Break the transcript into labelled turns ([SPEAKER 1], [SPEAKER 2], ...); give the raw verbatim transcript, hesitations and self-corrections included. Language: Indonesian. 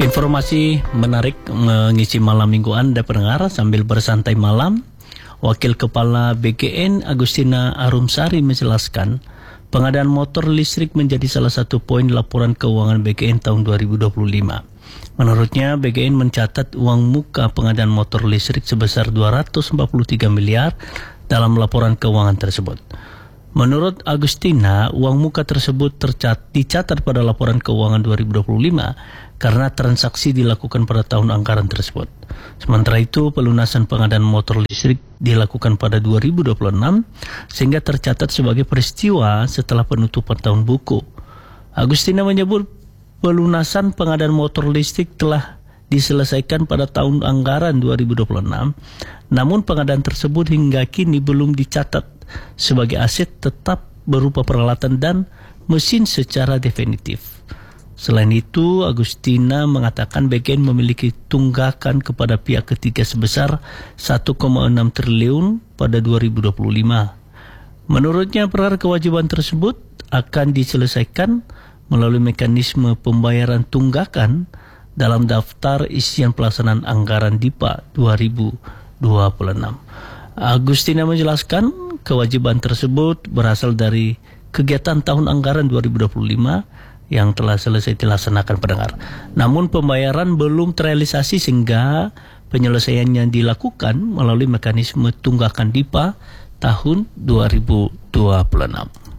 [SPEAKER 1] Informasi menarik mengisi malam minggu Anda pendengar sambil bersantai malam. Wakil Kepala B K N Agustina Arumsari menjelaskan, pengadaan motor listrik menjadi salah satu poin laporan keuangan B K N tahun dua ribu dua puluh lima. Menurutnya, B K N mencatat uang muka pengadaan motor listrik sebesar dua ratus empat puluh tiga miliar dalam laporan keuangan tersebut. Menurut Agustina, uang muka tersebut tercat, dicatat pada laporan keuangan dua ribu dua puluh lima karena transaksi dilakukan pada tahun anggaran tersebut. Sementara itu, pelunasan pengadaan motor listrik dilakukan pada dua ribu dua puluh enam sehingga tercatat sebagai peristiwa setelah penutupan tahun buku. Agustina menyebut pelunasan pengadaan motor listrik telah diselesaikan pada tahun anggaran dua ribu dua puluh enam, namun pengadaan tersebut hingga kini belum dicatat sebagai aset tetap berupa peralatan dan mesin secara definitif. Selain itu, Agustina mengatakan B K N memiliki tunggakan kepada pihak ketiga sebesar satu koma enam triliun pada dua ribu dua puluh lima. Menurutnya, perkara kewajiban tersebut akan diselesaikan melalui mekanisme pembayaran tunggakan dalam daftar isian pelaksanaan anggaran D I P A dua ribu dua puluh enam. Agustina menjelaskan kewajiban tersebut berasal dari kegiatan tahun anggaran dua ribu dua puluh lima yang telah selesai dilaksanakan pendengar. Namun pembayaran belum terrealisasi sehingga penyelesaiannya dilakukan melalui mekanisme tunggakan D I P A tahun dua ribu dua puluh enam.